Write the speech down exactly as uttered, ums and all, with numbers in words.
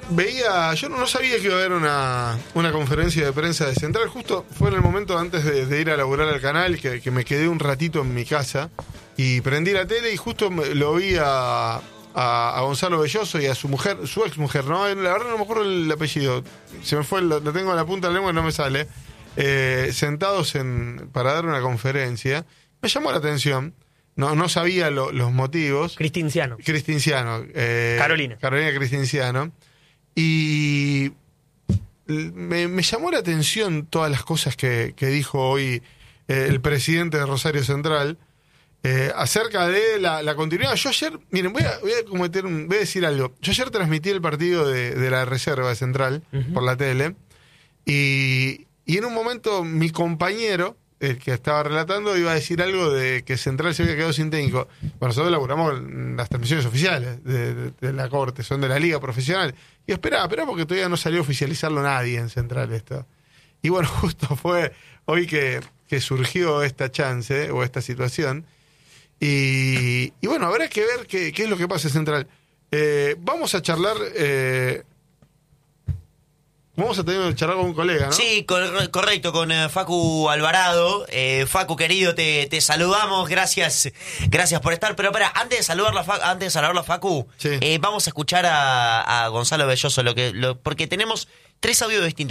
veía, yo no, no sabía que iba a haber una, una conferencia de prensa de Central. Justo fue en el momento antes de, de ir a laburar al canal que, que me quedé un ratito en mi casa y prendí la tele y justo me, lo vi a, a, a Gonzalo Belloso y a su mujer, su ex mujer, ¿no? La verdad no me acuerdo el apellido, se me fue, lo, lo tengo en la punta de la lengua y no me sale. Eh, sentados en, para dar una conferencia. Me llamó la atención. No, no sabía lo, los motivos. Cristinciano. Cristinciano. Eh, Carolina. Carolina Cristinciano. Y me, me llamó la atención todas las cosas que, que dijo hoy eh, el presidente de Rosario Central eh, acerca de la, la continuidad. Yo ayer, miren, voy a, voy a cometer un, voy a decir algo. Yo ayer transmití el partido de, de la reserva de Central uh-huh. por la tele y, y en un momento mi compañero, el que estaba relatando, iba a decir algo de que Central se había quedado sin técnico. Bueno, nosotros laburamos en las transmisiones oficiales de, de, de la corte, son de la liga profesional. Y esperaba, esperaba porque todavía no salió a oficializarlo nadie en Central esto. Y bueno, justo fue hoy que, que surgió esta chance o esta situación. Y, y bueno, habrá que ver qué, qué es lo que pasa en Central. Eh, vamos a charlar... Eh, Vamos a tener que charlar con un colega, ¿no? Sí, cor- correcto, con uh, Facu Alvarado. Eh, Facu, querido, te, te saludamos. Gracias gracias por estar. Pero espera, antes de saludarla, Fa- antes de saludarla Facu, sí. eh, vamos a escuchar a, a Gonzalo Belloso, lo que, lo, porque tenemos tres audios distintos.